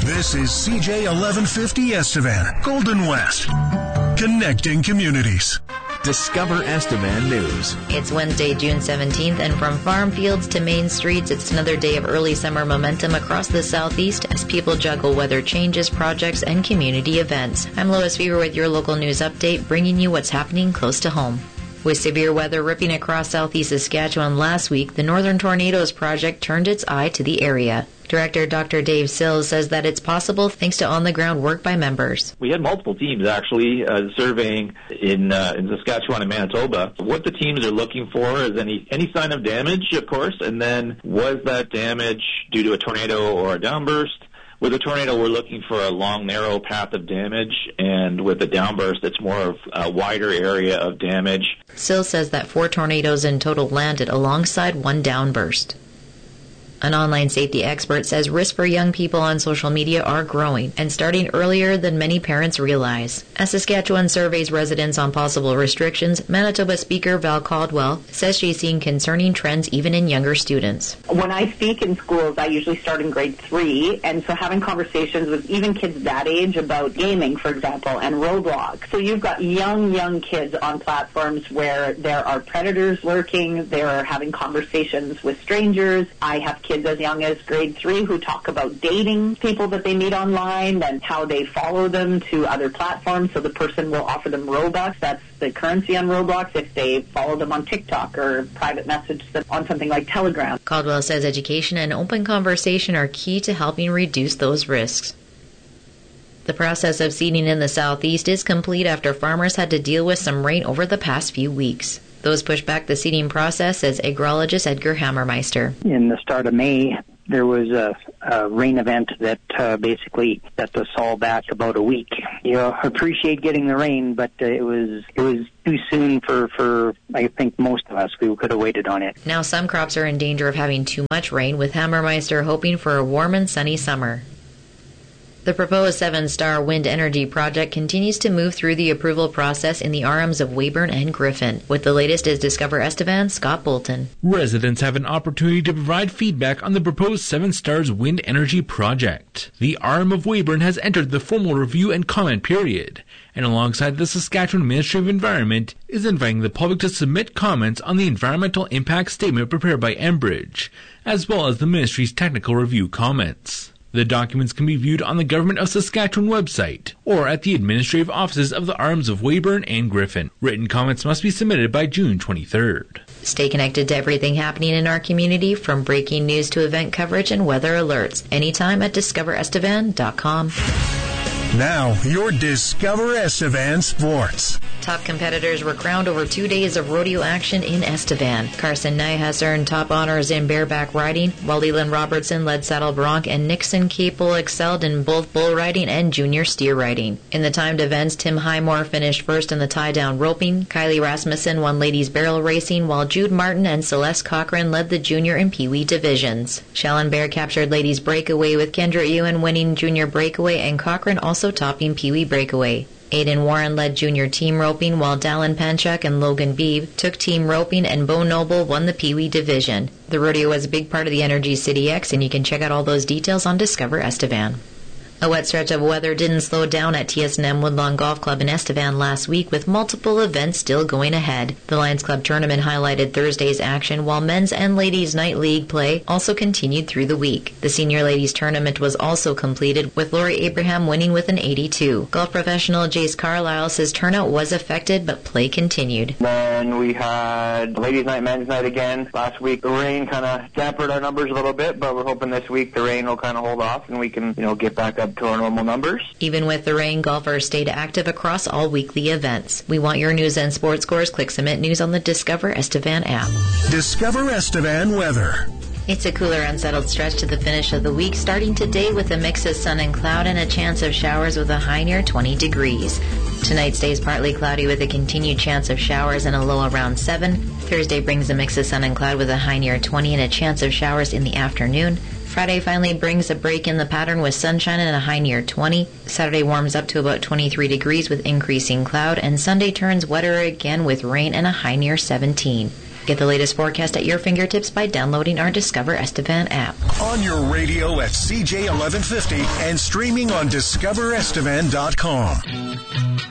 This is CJ 1150 Estevan, Golden West. Connecting communities. Discover Estevan News. It's Wednesday, June 17th, and from farm fields to main streets, it's another day of early summer momentum across the southeast as people juggle weather changes, projects, and community events. I'm Lois Fever with your local news update, bringing you what's happening close to home. With severe weather ripping across southeast Saskatchewan last week, the Northern Tornadoes Project turned its eye to the area. Director Dr. Dave Sills says that it's possible thanks to on-the-ground work by members. We had multiple teams actually surveying in Saskatchewan and Manitoba. What the teams are looking for is any sign of damage, of course, and then was that damage due to a tornado or a downburst? With a tornado, we're looking for a long, narrow path of damage, and with a downburst, it's more of a wider area of damage. Sills says that 4 tornadoes in total landed alongside 1 downburst. An online safety expert says risks for young people on social media are growing and starting earlier than many parents realize. As Saskatchewan surveys residents on possible restrictions, Manitoba Speaker Val Caldwell says she's seeing concerning trends even in younger students. When I speak in schools, I usually start in grade 3, and so having conversations with even kids that age about gaming, for example, and Roblox. So you've got young kids on platforms where there are predators lurking, they're having conversations with strangers. I have kids as young as grade 3 who talk about dating people that they meet online and how they follow them to other platforms. So the person will offer them Robux. That's the currency on Roblox if they follow them on TikTok or private message them on something like Telegram. Caldwell says education and open conversation are key to helping reduce those risks. The process of seeding in the southeast is complete after farmers had to deal with some rain over the past few weeks. Those pushed back the seeding process, says agrologist Edgar Hammermeister. In the start of May, there was a rain event that basically set us all back about a week. You appreciate getting the rain, but it was too soon for I think most of us. We could have waited on it. Now some crops are in danger of having too much rain, with Hammermeister hoping for a warm and sunny summer. The proposed 7-star wind energy project continues to move through the approval process in the arms of Weyburn and Griffin. With the latest is Discover Estevan, Scott Bolton. Residents have an opportunity to provide feedback on the proposed 7 Stars wind energy project. The arm of Weyburn has entered the formal review and comment period, and alongside the Saskatchewan Ministry of Environment is inviting the public to submit comments on the environmental impact statement prepared by Enbridge, as well as the Ministry's technical review comments. The documents can be viewed on the Government of Saskatchewan website or at the administrative offices of the arms of Weyburn and Griffin. Written comments must be submitted by June 23rd. Stay connected to everything happening in our community, from breaking news to event coverage and weather alerts, anytime at discoverestevan.com. Now, your Discover Estevan Sports. Top competitors were crowned over 2 days of rodeo action in Estevan. Carson Nyhus earned top honors in bareback riding, while Leland Robertson led saddle bronc, and Nixon Capel excelled in both bull riding and junior steer riding. In the timed events, Tim Highmore finished first in the tie-down roping, Kylie Rasmussen won ladies barrel racing, while Jude Martin and Celeste Cochran led the junior and peewee divisions. Shallon Bear captured ladies breakaway, with Kendra Ewan winning junior breakaway and Cochran also topping peewee breakaway. Aidan Warren led junior team roping, while Dallin Panchuk and Logan Beebe took team roping, and Bo Noble won the peewee division. The rodeo was a big part of the Energy City X, and you can check out all those details on Discover Estevan. A wet stretch of weather didn't slow down at TSNM Woodlawn Golf Club in Estevan last week, with multiple events still going ahead. The Lions Club tournament highlighted Thursday's action, while men's and ladies' night league play also continued through the week. The senior ladies tournament was also completed, with Lori Abraham winning with an 82. Golf professional Jace Carlisle says turnout was affected, but play continued. Then we had ladies' night, men's night again. Last week the rain kind of dampened our numbers a little bit, but we're hoping this week the rain will kind of hold off and we can, get back up to our normal numbers. Even with the rain, golfers stayed active across all weekly events. We want your news and sports scores. Click Submit News on the Discover Estevan app. Discover Estevan weather. It's a cooler, unsettled stretch to the finish of the week, starting today with a mix of sun and cloud and a chance of showers with a high near 20 degrees. Tonight stays partly cloudy with a continued chance of showers and a low around 7. Thursday brings a mix of sun and cloud with a high near 20 and a chance of showers in the afternoon. Friday finally brings a break in the pattern with sunshine and a high near 20. Saturday warms up to about 23 degrees with increasing cloud, and Sunday turns wetter again with rain and a high near 17. Get the latest forecast at your fingertips by downloading our Discover Estevan app. On your radio at CJ 1150 and streaming on discoverestevan.com.